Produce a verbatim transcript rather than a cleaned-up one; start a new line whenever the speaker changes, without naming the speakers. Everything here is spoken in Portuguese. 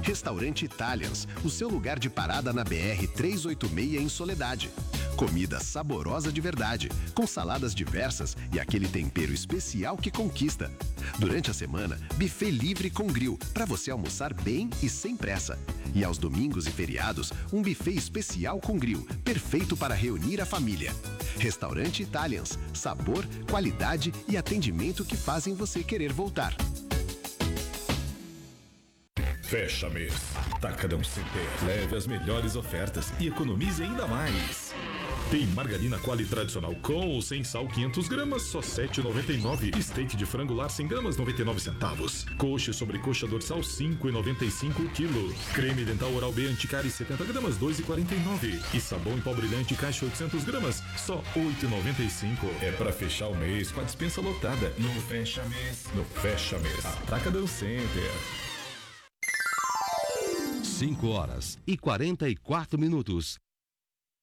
Restaurante Italians, o seu lugar de parada na B R trezentos e oitenta e seis em Soledade. Comida saborosa de verdade, com saladas diversas e aquele tempero especial que conquista. Durante a semana, buffet livre com grill, para você almoçar bem e sem pressa. E aos domingos e feriados, um buffet especial com grill, perfeito para reunir a família. Restaurante Italians, sabor, qualidade e atendimento que fazem você querer voltar.
Fecha mês. Atacadão Center. Leve as melhores ofertas e economize ainda mais. Tem margarina Quali tradicional com ou sem sal quinhentas gramas, só sete reais e noventa e nove centavos. Steak de frango lar cem gramas, noventa e nove centavos. Coxa e sobrecoxa dorsal cinco reais e noventa e cinco centavos o quilo. Creme dental Oral B Anticari setenta gramas, dois reais e quarenta e nove centavos. E sabão em pó brilhante caixa oitocentas gramas, só oito reais e noventa e cinco centavos. É pra fechar o mês com a dispensa lotada. No fecha mês. No fecha mês. Atacadão Center.
cinco horas e quarenta e quatro minutos.